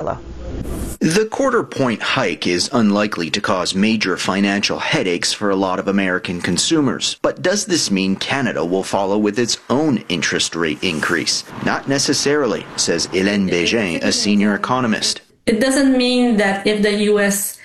Carlo. The quarter-point hike is unlikely to cause major financial headaches for a lot of American consumers. But does this mean Canada will follow with its own interest rate increase? Not necessarily, says Hélène Bégin, a senior economist. It doesn't mean that if the U.S.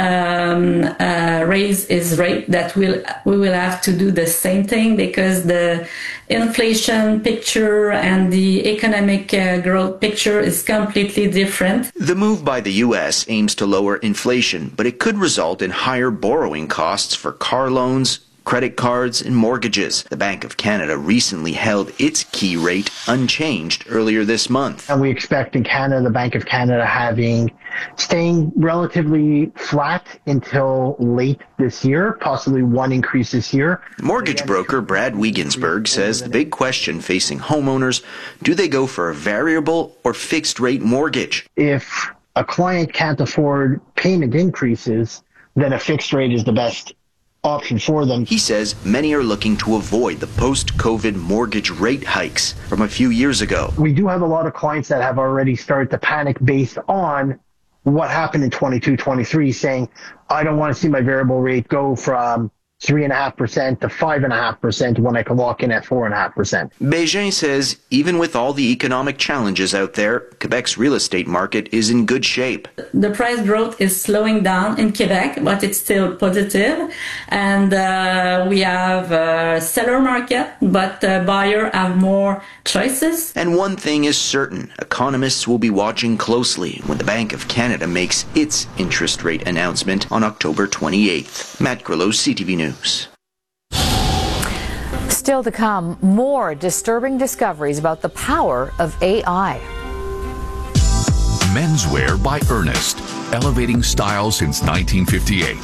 raise its rate that we will have to do the same thing, because the inflation picture and the economic growth picture is completely different. The move by the U.S. aims to lower inflation, but it could result in higher borrowing costs for car loans, credit cards, and mortgages. The Bank of Canada recently held its key rate unchanged earlier this month. And we expect in Canada, the Bank of Canada staying relatively flat until late this year, possibly one increase this year. Mortgage broker Brad Wiegensberg says the big question facing homeowners, do they go for a variable or fixed rate mortgage? If a client can't afford payment increases, then a fixed rate is the best option for them. He says many are looking to avoid the post-COVID mortgage rate hikes from a few years ago. We do have a lot of clients that have already started to panic based on what happened in 22-23, saying, I don't want to see my variable rate go from 3.5% to 5.5% when I can lock in at 4.5%. Bégin says even with all the economic challenges out there, Quebec's real estate market is in good shape. The price growth is slowing down in Quebec, but it's still positive. And we have a seller market, but buyer have more choices. And one thing is certain, economists will be watching closely when the Bank of Canada makes its interest rate announcement on October 28th. Matt Grillo, CTV News. Still to come, more disturbing discoveries about the power of AI. Menswear by Ernest, elevating style since 1958.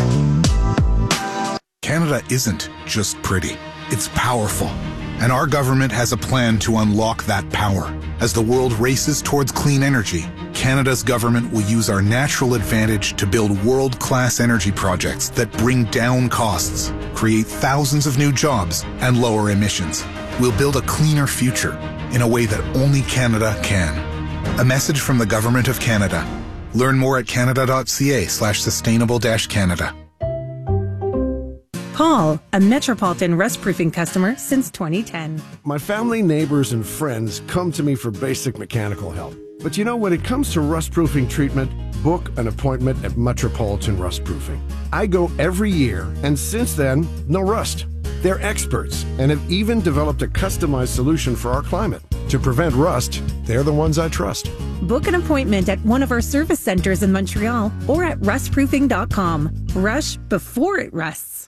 Canada isn't just pretty, it's powerful. And our government has a plan to unlock that power. As the world races towards clean energy, Canada's government will use our natural advantage to build world-class energy projects that bring down costs, create thousands of new jobs, and lower emissions. We'll build a cleaner future in a way that only Canada can. A message from the Government of Canada. Learn more at canada.ca/sustainable-Canada. Paul, a Metropolitan rust-proofing customer since 2010. My family, neighbors, and friends come to me for basic mechanical help. But you know, when it comes to rust-proofing treatment, book an appointment at Metropolitan Rust-Proofing. I go every year, and since then, no rust. They're experts and have even developed a customized solution for our climate. To prevent rust, they're the ones I trust. Book an appointment at one of our service centers in Montreal or at rustproofing.com. Rush before it rusts.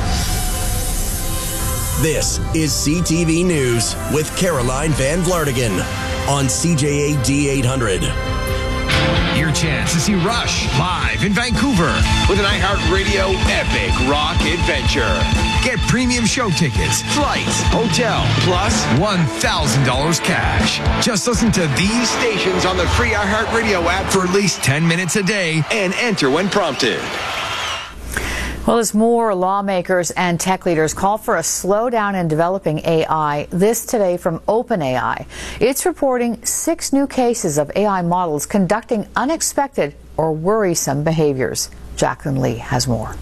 This is CTV News with Caroline Van Vlartigan on CJAD 800. Your chance to see Rush live in Vancouver with an iHeartRadio epic rock adventure. Get premium show tickets, flights, hotel, plus $1,000 cash. Just listen to these stations on the free iHeartRadio app for at least 10 minutes a day and enter when prompted. Well, as more lawmakers and tech leaders call for a slowdown in developing AI, this today from OpenAI. It's reporting 6 new cases of AI models conducting unexpected or worrisome behaviors. Jacqueline Lee has more.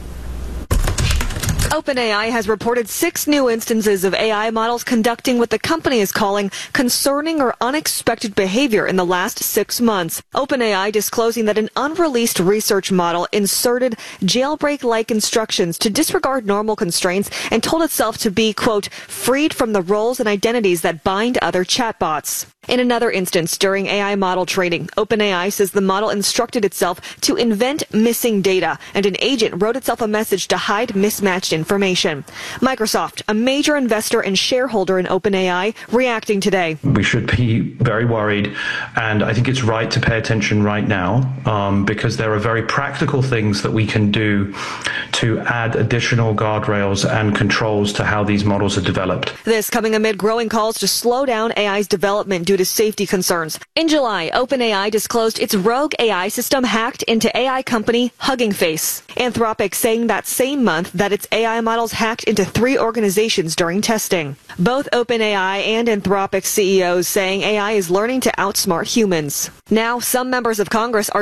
OpenAI has reported 6 new instances of AI models conducting what the company is calling concerning or unexpected behavior in the last 6 months. OpenAI disclosing that an unreleased research model inserted jailbreak-like instructions to disregard normal constraints and told itself to be, quote, freed from the roles and identities that bind other chatbots. In another instance, during AI model training, OpenAI says the model instructed itself to invent missing data, and an agent wrote itself a message to hide mismatched information. Microsoft, a major investor and shareholder in OpenAI, reacting today. We should be very worried, and I think it's right to pay attention right now because there are very practical things that we can do to add additional guardrails and controls to how these models are developed. This coming amid growing calls to slow down AI's development due to safety concerns. In July, OpenAI disclosed its rogue AI system hacked into AI company Hugging Face. Anthropic saying that same month that its AI models hacked into 3 organizations during testing. Both OpenAI and Anthropic CEOs saying AI is learning to outsmart humans. Now, some members of Congress are